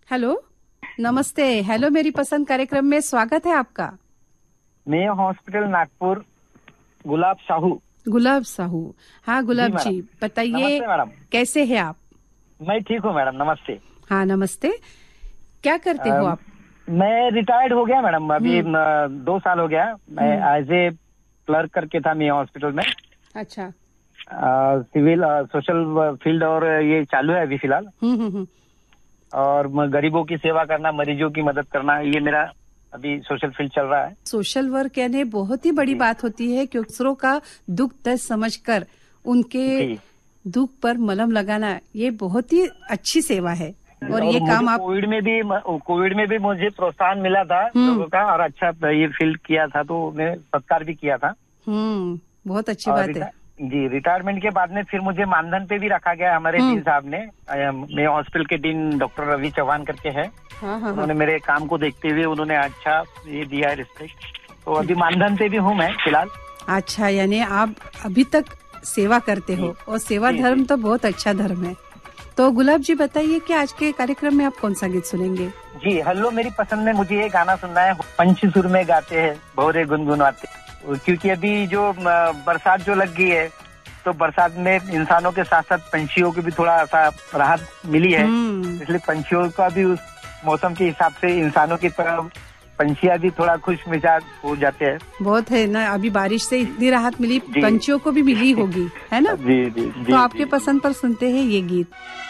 Hello, नमस्ते। Hello मेरी पसंद कार्यक्रम में स्वागत है आपका। मेयो हॉस्पिटल नागपुर, गुलाब साहू। गुलाब साहू, हाँ गुलाब जी, मैडम। बताइए नमस्ते मैडम। कैसे हैं आप? मैं ठीक हूँ मैडम, नमस्ते। हाँ नमस्ते। क्या करते हो आप? मैं रिटायर्ड हो गया मैडम, अभी 2 साल हो गया। मैं एज ए क्लर्क करके था मेयो हॉस्पिटल में। अच्छा। सिविल सोशल फील्ड और ये चालू है अभी फिलहाल। और गरीबों की सेवा करना, मरीजों की मदद करना, ये मेरा अभी सोशल फील्ड चल रहा है। सोशल वर्क यानी बहुत ही बड़ी बात होती है कि दूसरों का दुख दर्द समझकर उनके दुख पर मलहम लगाना, ये बहुत ही अच्छी सेवा है। और ये काम आप कोविड में भी मुझे प्रोत्साहन मिला था लोगों का, और अच्छा ये फील्ड किया था, तो मैं सत्कार भी किया था। बहुत अच्छी बात है जी। रिटायरमेंट के बाद में फिर मुझे मानधन पे भी रखा गया हमारे डीन साहब ने। मेरे हॉस्पिटल के डीन डॉक्टर रवि चौहान करके है। उन्होंने मेरे काम को देखते हुए उन्होंने अच्छा ये दिया है रिस्पेक्ट, तो अभी मानधन पे भी हूँ मैं फिलहाल। अच्छा, यानी आप अभी तक सेवा करते हो, और सेवा धर्म तो बहुत अच्छा धर्म है। तो गुलाब जी बताइए कि आज के कार्यक्रम में आप कौन सा गीत सुनेंगे? जी हेलो मेरी पसंद में मुझे ये गाना सुनना है, पंछी सुर में गाते हैं भौरे गुनगुनाते। क्योंकि अभी जो बरसात जो लग गई है, तो बरसात में इंसानों के साथ साथ पंछियों को भी थोड़ा सा राहत मिली है। इसलिए पंछियों का भी उस मौसम के हिसाब से इंसानों की तरह पंछियां भी थोड़ा खुश मिजाज हो जाते हैं। बहुत है ना, अभी बारिश से इतनी राहत मिली, पंछियों को भी मिली होगी, है ना? जी जी जी। तो आपके पसंद पर सुनते हैं ये गीत।